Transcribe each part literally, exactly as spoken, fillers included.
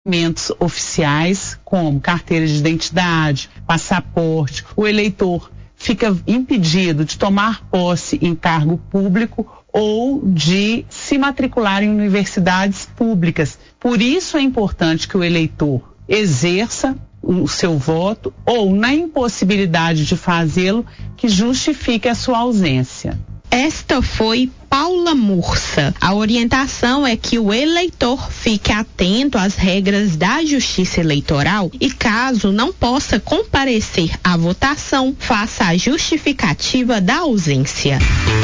documentos oficiais, como carteira de identidade, passaporte. O eleitor fica impedido de tomar posse em cargo público ou de se matricular em universidades públicas. Por isso é importante que o eleitor exerça o seu voto ou, na impossibilidade de fazê-lo, que justifique a sua ausência. Esta foi Paula Mursa. A orientação é que o eleitor fique atento às regras da Justiça Eleitoral e, caso não possa comparecer à votação, faça a justificativa da ausência.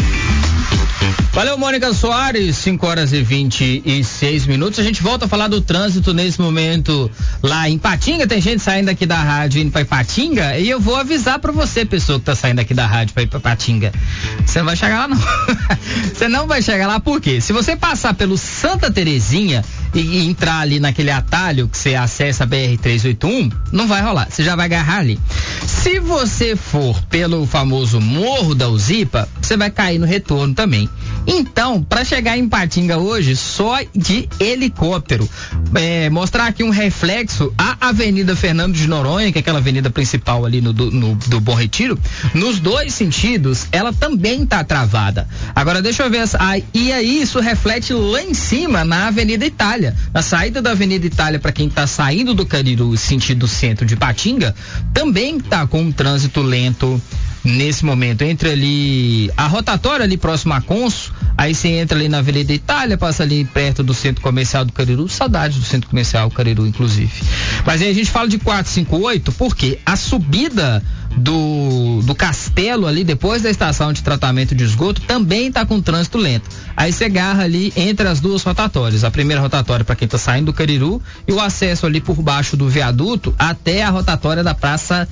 Valeu, Mônica Soares, cinco horas e vinte e seis minutos. A gente volta a falar do trânsito nesse momento lá em Patinga. Tem gente saindo aqui da rádio indo pra Ipatinga, e eu vou avisar pra você, pessoa que tá saindo aqui da rádio pra ir pra Patinga. Você não vai chegar lá, não. Você não vai chegar lá, por quê? Se você passar pelo Santa Terezinha e, e entrar ali naquele atalho que você acessa a B R trezentos e oitenta e um, não vai rolar. Você já vai agarrar ali. Se você for pelo famoso Morro da Uzipa, você vai cair no retorno também. Então, para chegar em Patinga hoje, só de helicóptero. É, mostrar aqui um reflexo, a Avenida Fernando de Noronha, que é aquela avenida principal ali no, do, no, do Bom Retiro, nos dois sentidos, ela também tá travada. Agora, deixa eu ver, essa, ah, e aí isso reflete lá em cima, na Avenida Itália. Na saída da Avenida Itália, para quem tá saindo do Cariru, sentido centro de Patinga, também tá com um trânsito lento nesse momento, entre ali a rotatória ali próximo a Conso, aí você entra ali na Avenida Itália, passa ali perto do Centro Comercial do Cariru, saudade do Centro Comercial Cariru, inclusive. Mas aí a gente fala de quatrocentos e cinquenta e oito, porque a subida do, do Castelo ali, depois da estação de tratamento de esgoto, também tá com trânsito lento. Aí você agarra ali entre as duas rotatórias, a primeira rotatória para quem tá saindo do Cariru e o acesso ali por baixo do viaduto até a rotatória da Praça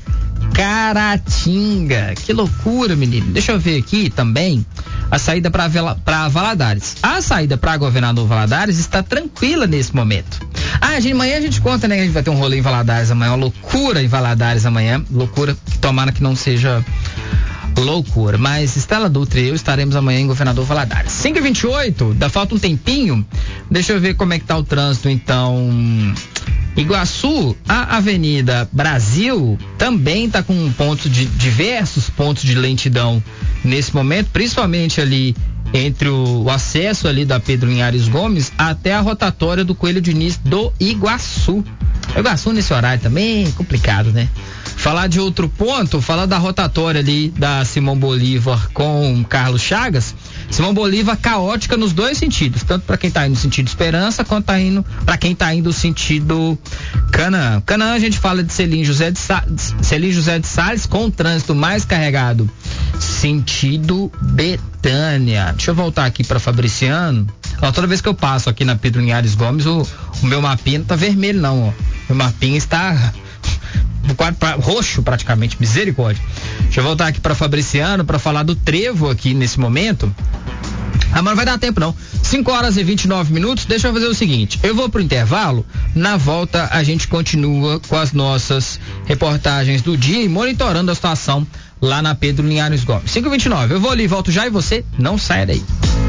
Caratinga. Que loucura, menino. Deixa eu ver aqui também a saída para para Valadares. A saída para Governador Valadares está tranquila nesse momento. Ah, gente, amanhã a gente conta, né? A gente vai ter um rolê em Valadares amanhã, uma loucura em Valadares amanhã, loucura, tomara que não seja loucura, mas Estela Dutra e eu estaremos amanhã em Governador Valadares. cinco e vinte e oito, dá falta um tempinho, deixa eu ver como é que tá o trânsito então. Iguaçu, a Avenida Brasil também tá com pontos de diversos pontos de lentidão nesse momento, principalmente ali entre o, o acesso ali da Pedro Linhares Gomes até a rotatória do Coelho Diniz do Iguaçu. O Iguaçu nesse horário também é complicado, né? Falar de outro ponto, falar da rotatória ali da Simão Bolívar com Carlos Chagas. Simão Bolívar caótica nos dois sentidos, tanto para quem tá indo no sentido Esperança, quanto tá indo para quem tá indo no sentido Canaã. Canaã a gente fala de Celim José de Salles, Celim José de Salles com o trânsito mais carregado, sentido Betânia. Deixa eu voltar aqui para Fabriciano. Ó, toda vez que eu passo aqui na Pedro Linhares Gomes, o, o meu mapinha não tá vermelho não, ó. Meu mapinha está quase pra, roxo praticamente, misericórdia. Deixa eu voltar aqui para Fabriciano para falar do trevo aqui nesse momento. Ah, mas não vai dar tempo não. cinco horas e vinte e nove minutos. Deixa eu fazer o seguinte, eu vou pro intervalo, na volta a gente continua com as nossas reportagens do dia e monitorando a situação lá na Pedro Linhares Gomes. cinco e vinte e nove, eu vou ali, volto já e você não sai daí.